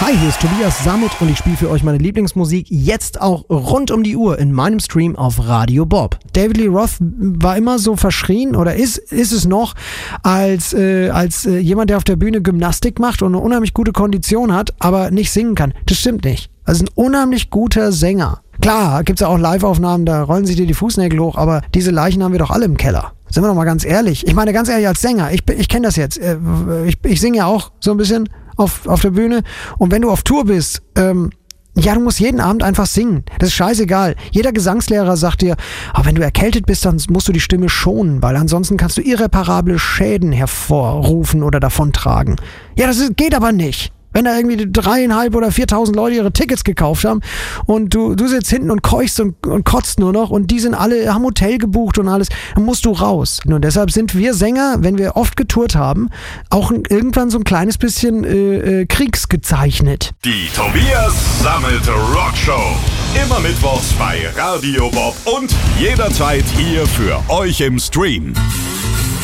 Hi, hier ist Tobias Sammet und ich spiele für euch meine Lieblingsmusik jetzt auch rund um die Uhr in meinem Stream auf Radio Bob. David Lee Roth war immer so verschrien oder ist es noch als jemand, der auf der Bühne Gymnastik macht und eine unheimlich gute Kondition hat, aber nicht singen kann. Das stimmt nicht. Also ein unheimlich guter Sänger. Klar, gibt's ja auch Live-Aufnahmen, da rollen sich dir die Fußnägel hoch, aber diese Leichen haben wir doch alle im Keller. Sind wir doch mal ganz ehrlich. Ich meine, ganz ehrlich, als Sänger, ich kenne das jetzt. Ich singe ja auch so ein bisschen auf der Bühne. Und wenn du auf Tour bist, ja, du musst jeden Abend einfach singen. Das ist scheißegal. Jeder Gesangslehrer sagt dir, aber wenn du erkältet bist, dann musst du die Stimme schonen, weil ansonsten kannst du irreparable Schäden hervorrufen oder davontragen. Ja, geht aber nicht. Wenn da irgendwie 3.500 oder 4.000 Leute ihre Tickets gekauft haben und du sitzt hinten und keuchst und kotzt nur noch und die haben Hotel gebucht und alles, dann musst du raus. Und deshalb sind wir Sänger, wenn wir oft getourt haben, auch irgendwann so ein kleines bisschen kriegsgezeichnet. Die Tobias Sammet Rockshow. Immer mittwochs bei Radio Bob und jederzeit hier für euch im Stream.